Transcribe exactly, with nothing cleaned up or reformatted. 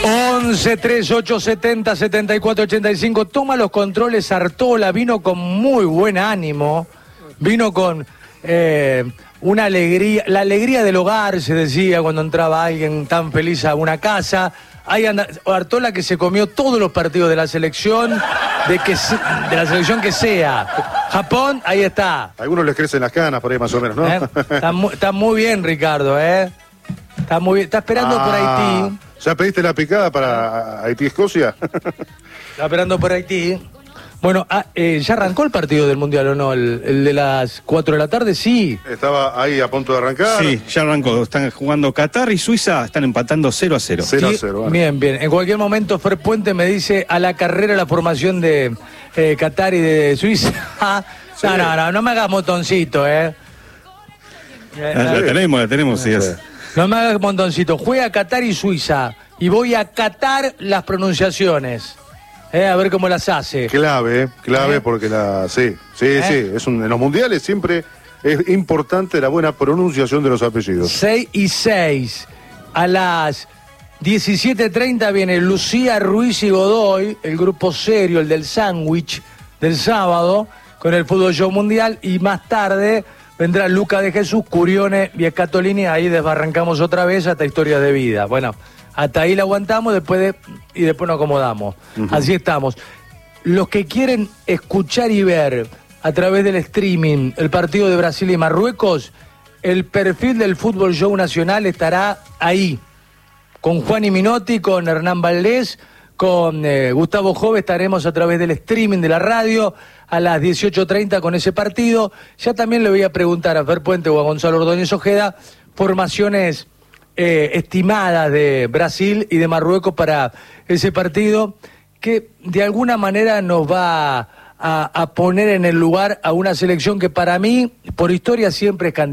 once, treinta y ocho, setenta, setenta y cuatro, ochenta y cinco. Toma los controles Artola, vino con muy buen ánimo, vino con eh, una alegría, la alegría del hogar, se decía cuando entraba alguien tan feliz a una casa. Ahí anda Artola, que se comió todos los partidos de la selección, de, que, de la selección que sea. Japón, ahí está. A algunos les crecen las canas por ahí más o menos, ¿no? ¿Eh? Está, muy, está muy bien, Ricardo, ¿eh? Está muy bien. Está esperando ah, por Haití. ¿Ya pediste la picada para Haití-Escocia? Está esperando por Haití. Bueno, ah, eh, ¿ya arrancó el partido del Mundial o no? El, el de las cuatro de la tarde, sí. Estaba ahí a punto de arrancar. Sí, ya arrancó. Están jugando Qatar y Suiza, están empatando cero a cero. cero a cero. Bueno. Bien, bien. En cualquier momento, Fer Puente me dice a la carrera la formación de eh, Qatar y de Suiza. Sí. No, no, no, no me hagas montoncito, ¿eh? La, la tenemos, la tenemos, sí. Es. No me hagas montoncito. Juega Qatar y Suiza y voy a catar las pronunciaciones. Eh, a ver cómo las hace. Clave, clave, ¿Eh? porque la... Sí, sí, ¿Eh? sí. Es un, en los mundiales siempre es importante la buena pronunciación de los apellidos. seis y seis. A las diecisiete treinta viene Lucía, Ruiz y Godoy, el grupo serio, el del sándwich del sábado, con el Fútbol Show Mundial. Y más tarde vendrá Luca de Jesús, Curione y Escatolini. Ahí desbarrancamos otra vez hasta Historia de Vida. Bueno... Hasta ahí la aguantamos después de, y después nos acomodamos. Uh-huh. Así estamos. Los que quieren escuchar y ver a través del streaming el partido de Brasil y Marruecos, el perfil del Fútbol Show Nacional estará ahí. Con Juan y Minotti, con Hernán Valdés, con eh, Gustavo Jove estaremos a través del streaming de la radio a las dieciocho treinta con ese partido. Ya también le voy a preguntar a Fer Puente o a Gonzalo Ordóñez Ojeda formaciones... Eh, estimadas de Brasil y de Marruecos para ese partido que de alguna manera nos va a, a poner en el lugar a una selección que para mí, por historia, siempre es candidata.